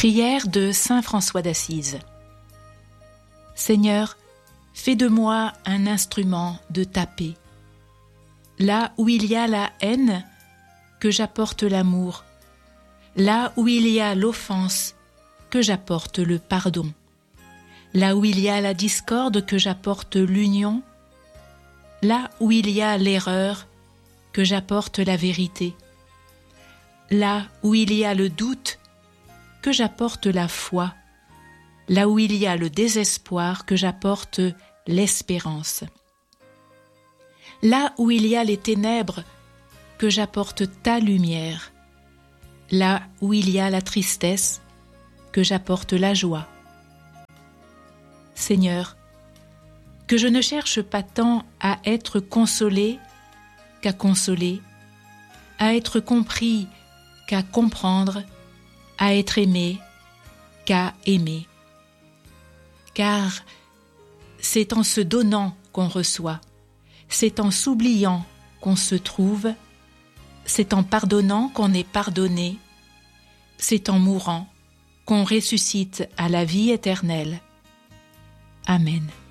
Prière de saint François d'Assise. Seigneur, fais de moi un instrument de ta paix. Là où il y a la haine, que j'apporte l'amour. Là où il y a l'offense, que j'apporte le pardon. Là où il y a la discorde, que j'apporte l'union. Là où il y a l'erreur, que j'apporte la vérité. Là où il y a le doute, que j'apporte la foi. Là où il y a le désespoir, que j'apporte l'espérance. Là où il y a les ténèbres, que j'apporte ta lumière. Là où il y a la tristesse, que j'apporte la joie. Seigneur, que je ne cherche pas tant à être consolé qu'à consoler, à être compris qu'à comprendre, à être aimé qu'à aimer. Car c'est en se donnant qu'on reçoit, c'est en s'oubliant qu'on se trouve, c'est en pardonnant qu'on est pardonné, c'est en mourant qu'on ressuscite à la vie éternelle. Amen.